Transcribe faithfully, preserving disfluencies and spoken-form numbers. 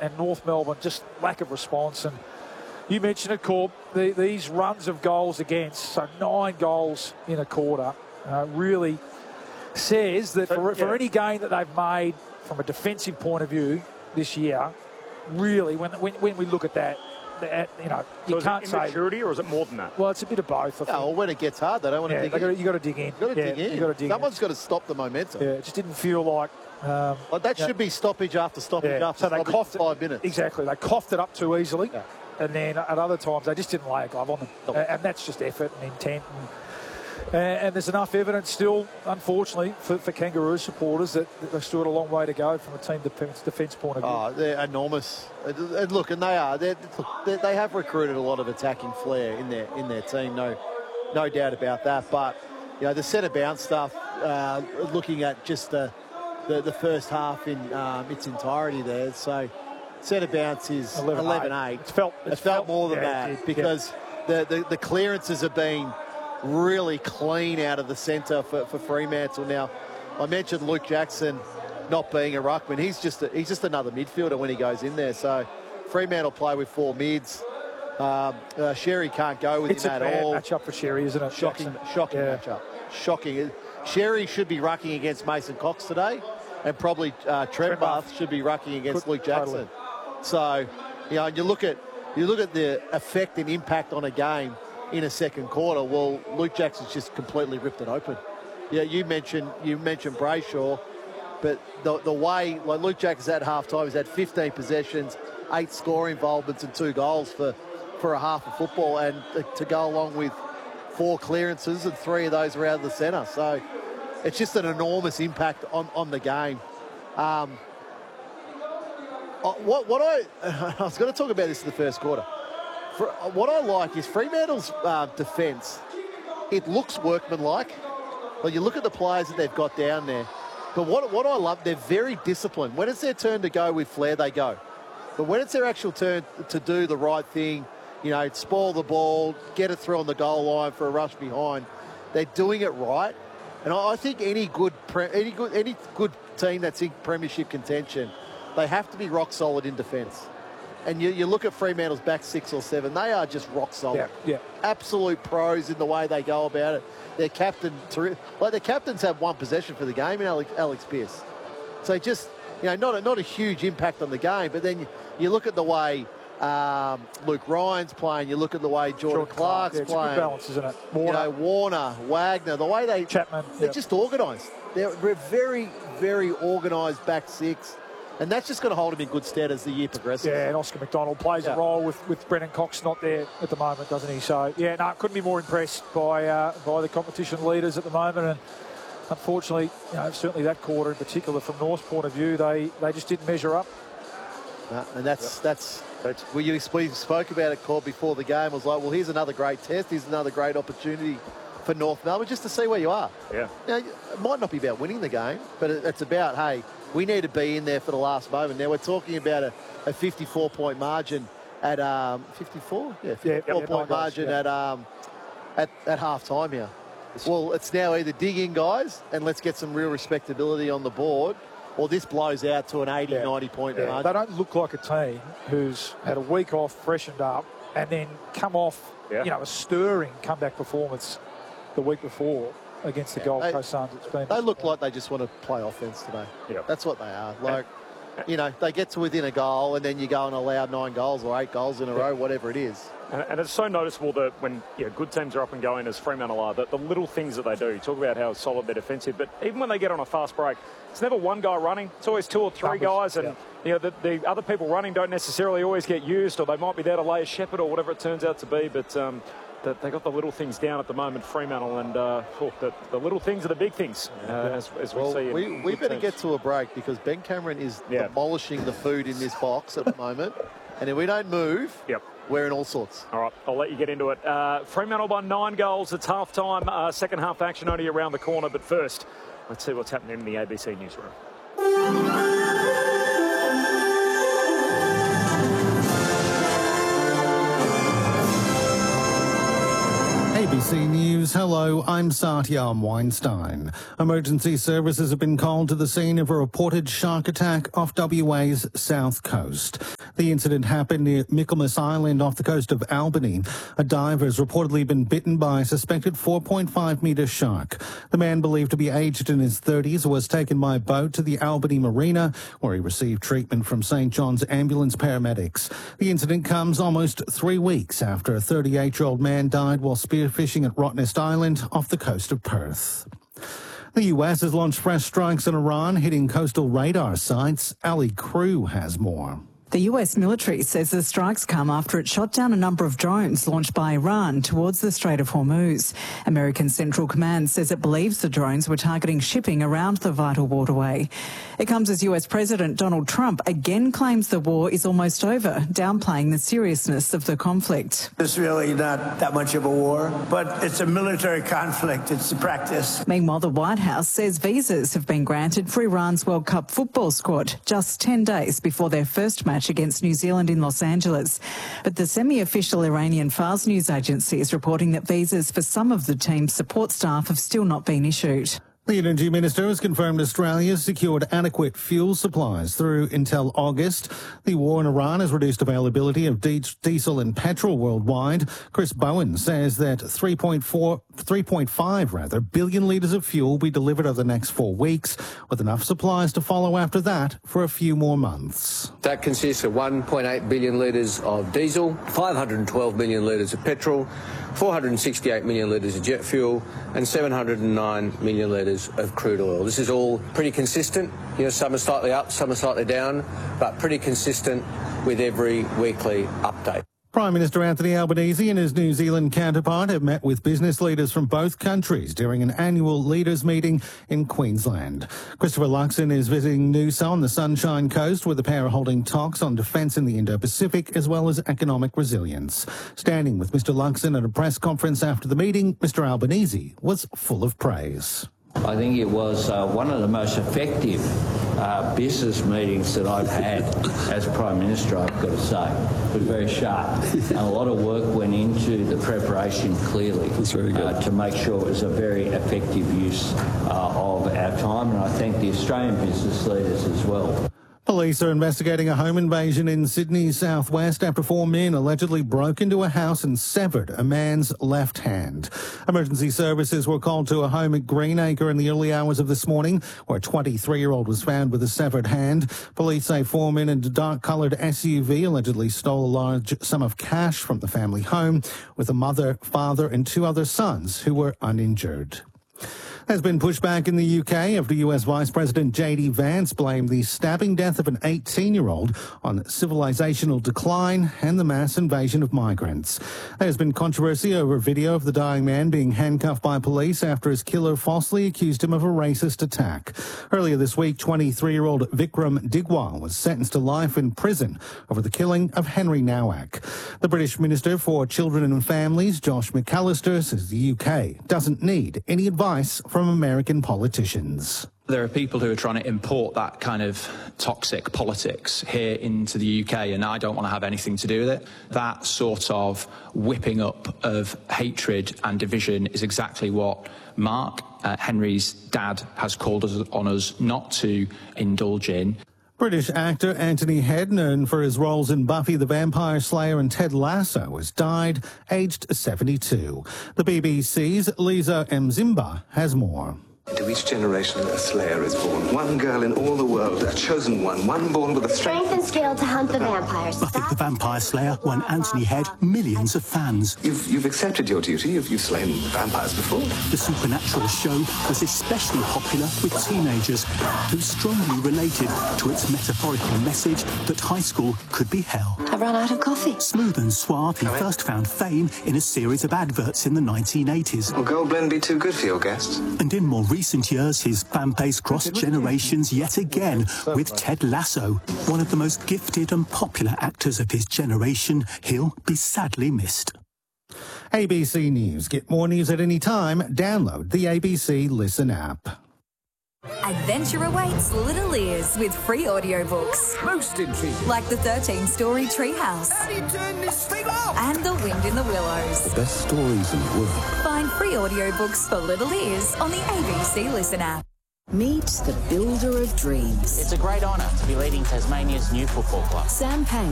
and North Melbourne, just lack of response. And you mentioned it, Corb, the, these runs of goals against, so nine goals in a quarter, uh, really says that for, for any gain that they've made from a defensive point of view this year, really, when when, when we look at that, that you know, you so can't is it say immaturity, or is it more than that? Well, it's a bit of both. I think. Oh, when it gets hard, they don't want to yeah, dig gotta, in. You got to dig in. You've got to yeah, dig in. You got to dig Someone's in. got to stop the momentum. Yeah, it just didn't feel like. Um, Well, that yeah. should be stoppage after stoppage yeah. after so they stoppage coughed for five it, minutes. Exactly. They coughed it up too easily. Yeah. And then at other times, they just didn't lay a glove on them. No. And that's just effort and intent. And, and there's enough evidence still, unfortunately, for, for Kangaroo supporters that, that they've still got a long way to go from a team defence, defence point of view. Oh, they're enormous. And look, and they are. They're, they're, they have recruited a lot of attacking flair in their in their team. No, no doubt about that. But you know, the centre bounce stuff. Uh, looking at just the, the the first half in um, its entirety there. So centre bounce is eleven eight. It's felt, It's, it's felt, felt more than yeah, that it, because yeah. the, the the clearances have been really clean out of the centre for, for Fremantle. Now, I mentioned Luke Jackson not being a ruckman. He's just a, he's just another midfielder when he goes in there. So Fremantle play with four mids. Um, uh, Sherry can't go with it's him a at bad all. matchup for Sherry, isn't it? Shocking, Jackson. shocking yeah. matchup. Shocking. Sherry should be rucking against Mason Cox today, and probably uh, Trembath should be rucking against Could, Luke Jackson. totally. So, you know, and you look at you look at the effect and impact on a game in a second quarter. Well, Luke Jackson's just completely ripped it open. Yeah, you mentioned you mentioned Brayshaw, but the the way like Luke Jackson's at half time, he's had fifteen possessions, eight score involvements, and two goals for, for a half of football, and to go along with four clearances, and three of those were out of the centre. So it's just an enormous impact on, on the game. Um, what what I I was going to talk about this in the first quarter. For, what I like is Fremantle's uh, defence. It looks workmanlike. Well, you look at the players that they've got down there. But what what I love, they're very disciplined. When it's their turn to go with flair, they go. But when it's their actual turn to do the right thing, you know, spoil the ball, get it through on the goal line for a rush behind, they're doing it right. And I think any good pre- any good any good team that's in premiership contention, they have to be rock solid in defence. And you, you look at Fremantle's back six or seven, they are just rock solid. Yeah, yeah. Absolute pros in the way they go about it. Their captain, like their captains have one possession for the game in Alex, Alex Pearce. So just, you know, not a, not a huge impact on the game, but then you, you look at the way um, Luke Ryan's playing, you look at the way Jordan, Jordan Clark's Clark, yeah, it's playing. a good balance, isn't it? Warner. You know, Warner, Wagner, the way they... Chapman. They're yeah. just organised. They're a very, very organised back six. And that's just going to hold him in good stead as the year progresses. Yeah, and Oscar McDonald plays Yeah. a role with, with Brennan Cox not there at the moment, doesn't he? So, yeah, no, couldn't be more impressed by uh, by the competition leaders at the moment. And unfortunately, you know, certainly that quarter in particular, from North's point of view, they, they just didn't measure up. No, and that's, yep. that's, that's, well, you we spoke about it, Corb, before the game. I was like, well, here's another great test. Here's another great opportunity for North Melbourne just to see where you are. Yeah. Now, it might not be about winning the game, but it, it's about, hey, we need to be in there for the last moment. Now, we're talking about a, a fifty-four point margin at um, fifty-four? Yeah, fifty-four yeah, point yeah, margin yeah. at, um, at at half time here. Well, it's now either dig in, guys, and let's get some real respectability on the board, or this blows out to an eighty, Yeah. ninety point Yeah, margin. they don't look like a team who's had a week off, freshened up, and then come off, Yeah. you know, a stirring comeback performance the week before against the Yeah, Gold they- Coast Suns. It's been, They look like they just want to play offense today. Yeah. That's what they are. Like, you know, they get to within a goal and then you go and allow nine goals or eight goals in a row, whatever it is. And, and it's so noticeable that when yeah, good teams are up and going, as Fremantle are, that the little things that they do. You talk about how solid they're defensive, but even when they get on a fast break, it's never one guy running. It's always two or three Numbers, guys, and yeah. you know the, the other people running don't necessarily always get used, or they might be there to lay a shepherd or whatever it turns out to be. But um, that they got the little things down at the moment, Fremantle, and uh, oh, the, the little things are the big things, uh, as, as we Well, see. we, in we good better teams. get to a break because Ben Cameron is Yeah. demolishing the food in this box at the moment. And if we don't move, Yep. we're in all sorts. All right, I'll let you get into it. Uh, Fremantle by nine goals. It's half time. Uh, second half action only around the corner. But first, let's see what's happening in the A B C newsroom. A B C News. Hello, I'm Satyam Weinstein. Emergency services have been called to the scene of a reported shark attack off W A's south coast. The incident happened near Michaelmas Island off the coast of Albany. A diver has reportedly been bitten by a suspected four point five metre shark. The man, believed to be aged in his thirties, was taken by boat to the Albany Marina, where he received treatment from Saint John's ambulance paramedics. The incident comes almost three weeks after a thirty-eight-year-old man died while spearfishing at Rottnest Island off the coast of Perth. The U S has launched fresh strikes in Iran, hitting coastal radar sites. Ali Crew has more. The U S military says the strikes come after it shot down a number of drones launched by Iran towards the Strait of Hormuz. American Central Command says it believes the drones were targeting shipping around the vital waterway. It comes as U S President Donald Trump again claims the war is almost over, downplaying the seriousness of the conflict. It's really not that much of a war, but it's a military conflict. It's a practice. Meanwhile, the White House says visas have been granted for Iran's World Cup football squad just ten days before their first match against New Zealand in Los Angeles. But the semi-official Iranian Fars news agency is reporting that visas for some of the team's support staff have still not been issued. The Energy Minister has confirmed Australia secured adequate fuel supplies through until August. The war in Iran has reduced availability of diesel and petrol worldwide. Chris Bowen says that three point four, three point five rather, billion litres of fuel will be delivered over the next four weeks, with enough supplies to follow after that for a few more months. That consists of one point eight billion litres of diesel, five hundred twelve million litres of petrol, four hundred sixty-eight million litres of jet fuel, and seven hundred nine million litres of crude oil. This is all pretty consistent. You know, some are slightly up, some are slightly down, but pretty consistent with every weekly update. Prime Minister Anthony Albanese and his New Zealand counterpart have met with business leaders from both countries during an annual leaders meeting in Queensland. Christopher Luxon is visiting Noosa on the Sunshine Coast, where the pair are holding talks on defence in the Indo-Pacific as well as economic resilience. Standing with Mr Luxon at a press conference after the meeting, Mr Albanese was full of praise. I think it was uh, one of the most effective uh, business meetings that I've had as Prime Minister, I've got to say. It was very sharp. And a lot of work went into the preparation, clearly, That's very good. Uh, to make sure it was a very effective use uh, of our time. And I thank the Australian business leaders as well. Police are investigating a home invasion in Sydney's southwest after four men allegedly broke into a house and severed a man's left hand. Emergency services were called to a home at Greenacre in the early hours of this morning, where a twenty-three-year-old was found with a severed hand. Police say four men in a dark-coloured S U V allegedly stole a large sum of cash from the family home, with a mother, father and two other sons who were uninjured. There's been pushback in the U K after U S Vice President J D Vance blamed the stabbing death of an eighteen-year-old on civilisational decline and the mass invasion of migrants. There's been controversy over a video of the dying man being handcuffed by police after his killer falsely accused him of a racist attack. Earlier this week, twenty-three-year-old Vikram Digwal was sentenced to life in prison over the killing of Henry Nowak. The British Minister for Children and Families, Josh McAllister, says the U K doesn't need any advice from American politicians. There are people who are trying to import that kind of toxic politics here into the U K, and I don't want to have anything to do with it. That sort of whipping up of hatred and division is exactly what Mark, uh, Henry's dad, has called us on us not to indulge in. British actor Anthony Head, known for his roles in Buffy the Vampire Slayer and Ted Lasso, has died, aged seventy-two. The B B C's Lisa Mzimba has more. Into each generation, a slayer is born. One girl in all the world, a chosen one, one born with the strength, strength and skill to hunt the vampires. Buffy the Vampire Slayer won Anthony Head millions of fans. You've, you've accepted your duty. You've, you've slain vampires before. The supernatural show was especially popular with teenagers who strongly related to its metaphorical message that high school could be hell. I've run out of coffee. Smooth and suave, he first found fame in a series of adverts in the nineteen eighties. Will Gold Blend be too good for your guests? And in more recent years, his fan base crossed generations yet again with Ted Lasso. One of the most gifted and popular actors of his generation, he'll be sadly missed. A B C News. Get more news at any time. Download the A B C Listen app. Adventure awaits little ears with free audiobooks. Most intriguing. Like the thirteen-story Treehouse. How do you turn this thing off? And The Wind in the Willows. The best stories in the world. Find free audiobooks for little ears on the A B C Listen app. Meet the builder of dreams. It's a great honour to be leading Tasmania's new football club. Sam Payne